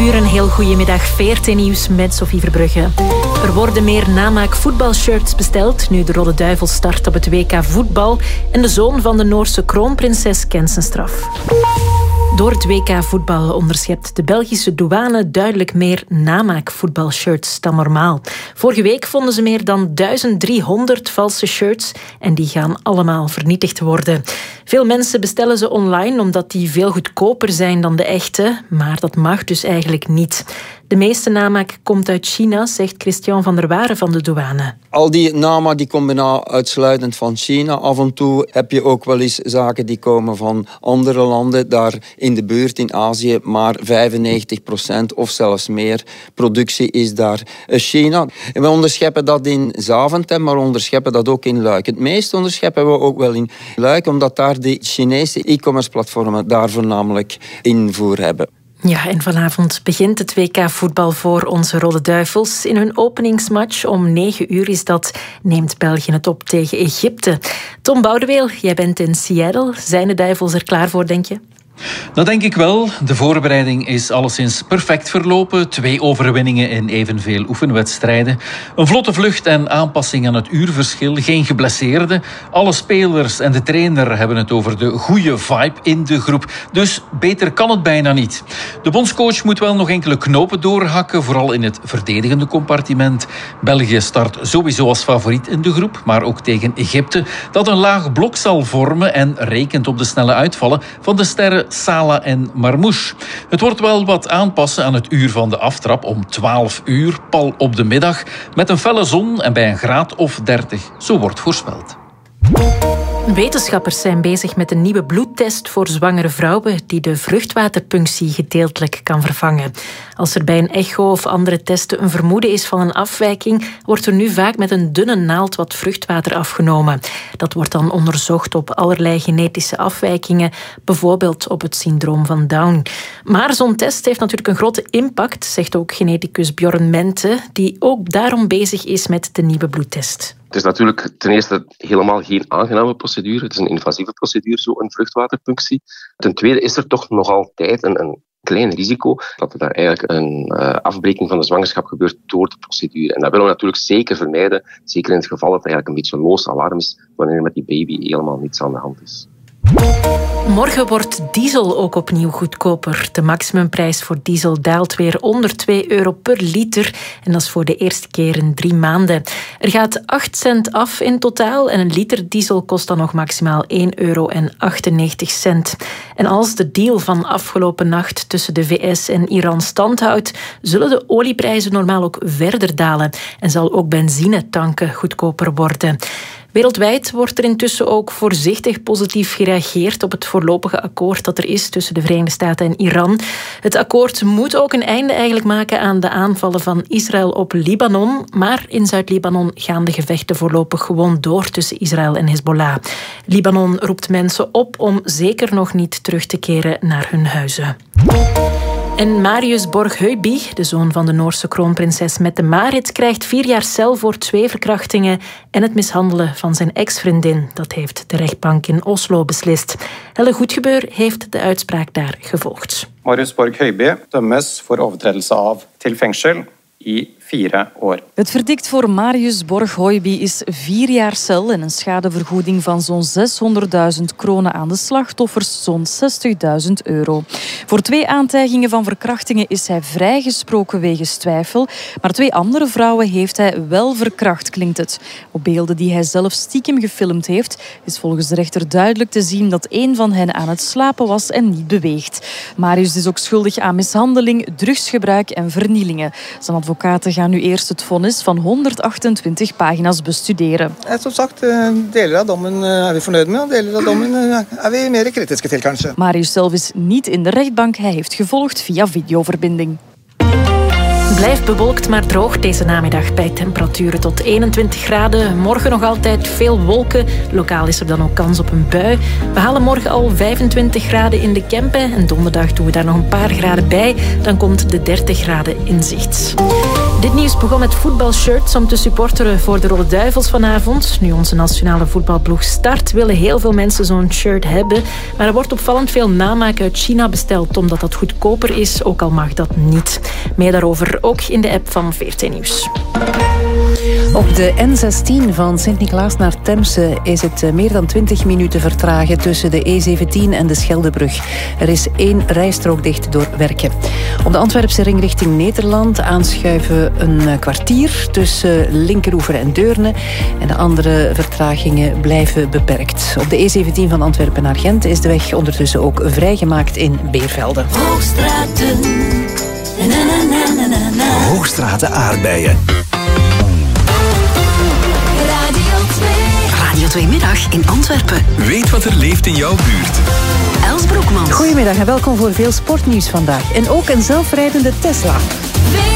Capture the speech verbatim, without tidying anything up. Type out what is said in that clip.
uur, een heel goede middag. V R T Nieuws met Sophie Verbrugge. Er worden meer namaak voetbalshirts besteld nu de Rode Duivels start op het W K voetbal en de zoon van de Noorse kroonprinses kent zijn straf. Door het W K voetbal onderschept de Belgische douane duidelijk meer namaakvoetbalshirts dan normaal. Vorige week vonden ze meer dan duizend driehonderd valse shirts en die gaan allemaal vernietigd worden. Veel mensen bestellen ze online omdat die veel goedkoper zijn dan de echte, maar dat mag dus eigenlijk niet. De meeste namaak komt uit China, zegt Christian van der Waren van de douane. Al die namaak die komt bijna uitsluitend van China. Af en toe heb je ook wel eens zaken die komen van andere landen, daar in de buurt in Azië, maar vijfennegentig procent of zelfs meer productie is daar China. En we onderscheppen dat in Zaventem, maar we onderscheppen dat ook in Luik. Het meeste onderscheppen we ook wel in Luik, omdat daar de Chinese e-commerce platformen daar voornamelijk invoer hebben. Ja, en vanavond begint het W K voetbal voor onze Rode Duivels. In hun openingsmatch om negen uur is dat, neemt België het op tegen Egypte. Tom Boudeweel, jij bent in Seattle. Zijn de Duivels er klaar voor, denk je? Dat denk ik wel. De voorbereiding is alleszins perfect verlopen. Twee overwinningen in evenveel oefenwedstrijden. Een vlotte vlucht en aanpassing aan het uurverschil. Geen geblesseerden. Alle spelers en de trainer hebben het over de goede vibe in de groep. Dus beter kan het bijna niet. De bondscoach moet wel nog enkele knopen doorhakken, vooral in het verdedigende compartiment. België start sowieso als favoriet in de groep, maar ook tegen Egypte, dat een laag blok zal vormen en rekent op de snelle uitvallen van de sterren Salah en Marmouche. Het wordt wel wat aanpassen aan het uur van de aftrap om twaalf uur, pal op de middag, met een felle zon en bij een graad of dertig. Zo wordt voorspeld. Wetenschappers zijn bezig met een nieuwe bloedtest voor zwangere vrouwen die de vruchtwaterpunctie gedeeltelijk kan vervangen. Als er bij een echo of andere testen een vermoeden is van een afwijking, wordt er nu vaak met een dunne naald wat vruchtwater afgenomen. Dat wordt dan onderzocht op allerlei genetische afwijkingen, bijvoorbeeld op het syndroom van Down. Maar zo'n test heeft natuurlijk een grote impact, zegt ook geneticus Bjorn Mente, die ook daarom bezig is met de nieuwe bloedtest. Het is natuurlijk ten eerste helemaal geen aangename procedure. Het is een invasieve procedure, zo een vruchtwaterpunctie. Ten tweede is er toch nog altijd een, een klein risico dat er daar eigenlijk een uh, afbreking van de zwangerschap gebeurt door de procedure. En dat willen we natuurlijk zeker vermijden, zeker in het geval dat er eigenlijk een beetje loos alarm is wanneer er met die baby helemaal niets aan de hand is. Morgen wordt diesel ook opnieuw goedkoper. De maximumprijs voor diesel daalt weer onder twee euro per liter. En dat is voor de eerste keer in drie maanden. Er gaat acht cent af in totaal. En een liter diesel kost dan nog maximaal één euro en achtennegentig cent. En als de deal van afgelopen nacht tussen de V S en Iran stand houdt, zullen de olieprijzen normaal ook verder dalen. En zal ook benzinetanken goedkoper worden. Wereldwijd wordt er intussen ook voorzichtig positief gereageerd op het voorlopige akkoord dat er is tussen de Verenigde Staten en Iran. Het akkoord moet ook een einde eigenlijk maken aan de aanvallen van Israël op Libanon. Maar in Zuid-Libanon gaan de gevechten voorlopig gewoon door tussen Israël en Hezbollah. Libanon roept mensen op om zeker nog niet terug te keren naar hun huizen. En Marius Borg-Heuby, de zoon van de Noorse kroonprinses Mette-Marit, krijgt vier jaar cel voor twee verkrachtingen en het mishandelen van zijn ex-vriendin. Dat heeft de rechtbank in Oslo beslist. Helle Goedgebeur heeft de uitspraak daar gevolgd. Marius Borg-Heuby dømmes voor overtredelse av til fengsel i vier år. Het verdict voor Marius Borg-Heuby is vier jaar cel en een schadevergoeding van zo'n zeshonderdduizend kronen aan de slachtoffers, zo'n zestigduizend euro. Voor twee aantijgingen van verkrachtingen is hij vrijgesproken wegens twijfel, maar twee andere vrouwen heeft hij wel verkracht, klinkt het. Op beelden die hij zelf stiekem gefilmd heeft, is volgens de rechter duidelijk te zien dat één van hen aan het slapen was en niet beweegt. Marius is ook schuldig aan mishandeling, drugsgebruik en vernielingen. Zijn advocaten gaan nu eerst het vonnis van honderdachtentwintig pagina's bestuderen. Som sagt, deler av dommen er we fornøyd med, deler av dommen er we meer kritiske til, kanskje. Marius zelf is niet in de rechtbank, hij heeft gevolgd via videoverbinding. Blijft bewolkt maar droog deze namiddag bij temperaturen tot eenentwintig graden. Morgen nog altijd veel wolken. Lokaal is er dan ook kans op een bui. We halen morgen al vijfentwintig graden in de Kempen. En donderdag doen we daar nog een paar graden bij. Dan komt de dertig graden in zicht. Dit nieuws begon met voetbalshirts om te supporteren voor de Rode Duivels vanavond. Nu onze nationale voetbalploeg start, willen heel veel mensen zo'n shirt hebben. Maar er wordt opvallend veel namaak uit China besteld, omdat dat goedkoper is, ook al mag dat niet. Meer daarover ook in de app van V R T Nieuws. Op de N zestien van Sint-Niklaas naar Temse is het meer dan twintig minuten vertragen tussen de E zeventien en de Scheldebrug. Er is één rijstrook dicht door werken. Op de Antwerpse ring richting Nederland aanschuiven een kwartier tussen Linkeroever en Deurne. En de andere vertragingen blijven beperkt. Op de E zeventien van Antwerpen naar Gent is de weg ondertussen ook vrijgemaakt in Beervelde. Hoogstraten. Na, na, na, na, na. Hoogstraten aardbeien. Radio twee Middag in Antwerpen. Weet wat er leeft in jouw buurt. Els Broekmans. Goedemiddag en welkom voor veel sportnieuws vandaag. En ook een zelfrijdende Tesla.